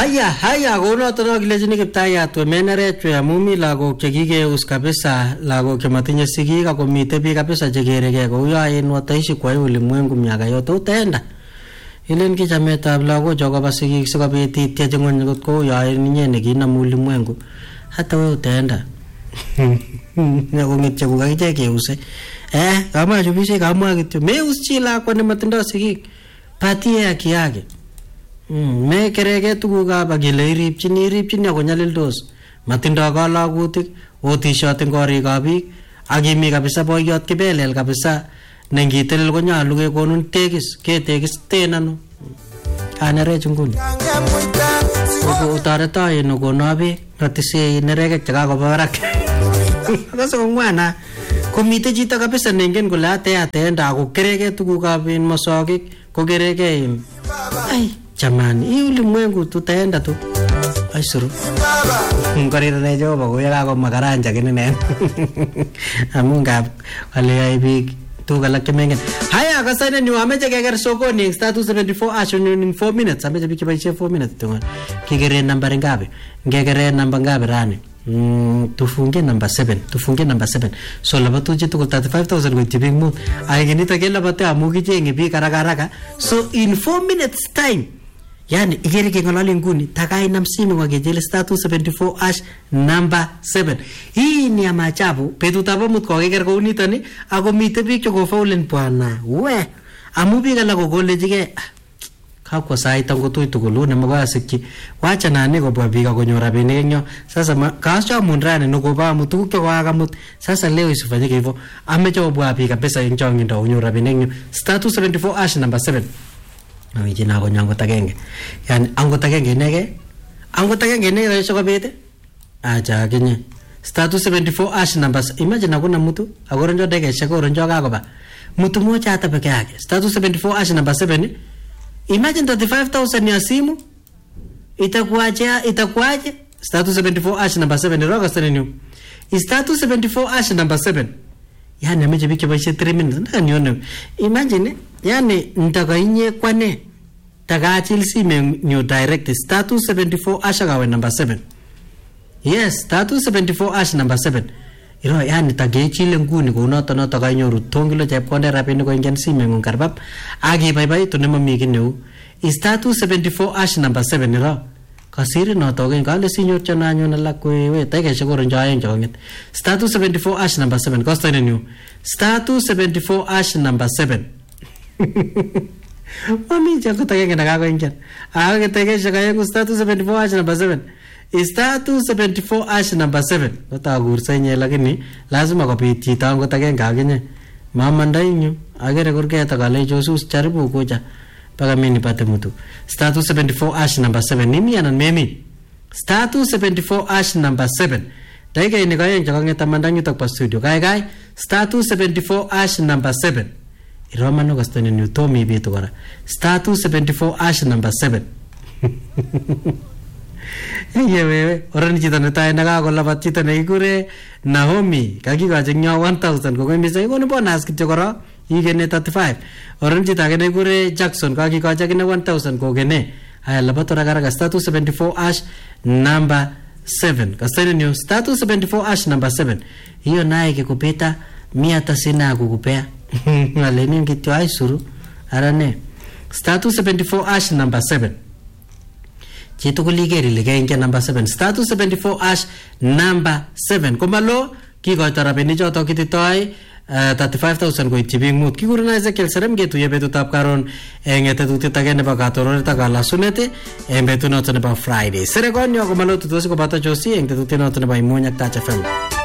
Haya konoton kilejini Kiptayat wemeneret amu mi lagok chekikeus kabisa, lagok chematinye sigik ako mite biik kabisa chekeregei kou yoen wataishi kwa ulimwengu miaka yote utaenda. Ilen kichametab lagocho koba sigik sikobit ityeche ng'ony kot kou yoen inye nekinamu ulimwengu. Hata wewe utaenda. Ngong'etche kukakiche keuse. Kama chubishe kama kityo meus chi lakwa nematindoi sigik. Patie haki yake. Me kereke tugukab akile iripchini ako nyalildos. Matindoi kalagutik, otishot eng korikab biik, akimi kabisa boiyot kibelel kabisa nengitelel konyalu kekonun tegis, ketegisten ano. Anerech nguni. Utaretoy nokono biik, ngatise nerekek chekakoba barak. Akase kongwana. Komite chito kabisa nengen kole ateenda ako kereke tugukab masokik, ko kereke ai jamani, ulimwengu tutaenda tu. Aisuru. Karira na Jehova ko yaka ko makaranja kinene. Amungab wale ai big tu galak kemengen. Haya kasane ni ameje keger sokoni status 74 action in 4 minutes. Ameje biki baishe 4 minutes tunga. Kigere namba ngapi? Ngegere namba ngapi rani? Tufunge number 7. So labatu jitu 35,000 ko tibing mu. Ay ginita kela bate amugi jenge bi karaka. So in 4 minutes time. Yani igere ke ngalali nguni takai namsimu wa gejele status 74 ash number 7. Hii ni amachabu petutaba mut ko keger ko unitani ako mite biik ko faulen bwana. We amubi kala ko kolejige kakwa saita ngotoi tugulu ne magasikki wacha nani ko bwa biga konyora benenyo sasa kaasha mundrane no ko ba mutu ko wagamut sasa leo isifanyike hivyo amecho bwa biga pesa inchongi ndo unyora benenyo status 74 ash number 7 awijina ko nyango tagenge yani ango tagenge nege soko bete acha kenye status 74 ash number imagine akuna mtu agoronjo dege shagoronjo kakoba mtu mmoja hata peke yake status 74 ash number 7. Imagine 35,000 ya simu itakuaje status 74 ash number 7 roga stani status 74 ash number 7 yani ameje biki baishe 3 minutes ndio nione imagine yani nitakainye kwane takachil sime new direct status 74 ash gawe number 7 yes status 74 ash number 7 iro yani tagechile nguni ko noto kainyoru tongilo chepkonde rapini ko ingen sime ngung karbab agi bye to nemo mi kineu status 74 ash number 7 iro kasiri noto gen kale sinyor chananyo na lakwe we tege shikoro njayen jonget status 74 ash number 7 costa new status 74 ash number 7 mami jako tege na kako ingen aga tege shikayen status 74 ash number 7 status 74 ash number 7 kotagur senye lakini lazima kopit chito angot agenge akinye mamandai nyu agere kurketa kale Josus jaribu kuja paka mimi nipate mtu status 74 ash number 7 nimi anan memi status 74 ash number 7 daiga ini kaya ngangeta mandangi tok pa studio kai status 74 ash number 7 iromano gastone new tomi bitu kora status 74 ash number 7 yewe orang chito netae nakakolaba chito nekikure Naomi kakikochi nyo 1000 kokoimise kono bonus kityo kora ikene 35 orang chito ake nekikure Jackson kakikochi akine 1000 kokene haya labato rakaraka status 74 ash number 7 kastani new status 74 ash number 7 hiyo naye kikupita mia tasina kukupea aleni kityo aisuru arane status 74 ash number 7 chito kuligeri ligenge number 7 status 74 ash number 7 komalo kikoito rabini choto kititoi 35,000 ko itibing mut kikuruna Ezekiel Serem getuye betutab karon eng tetutiet age nebo katororeta kalasunete eng betunoto nebo Friday seregonyo komalo tutosi ko bata josi eng tetutiet noto nebo Imuny ak Touch FM.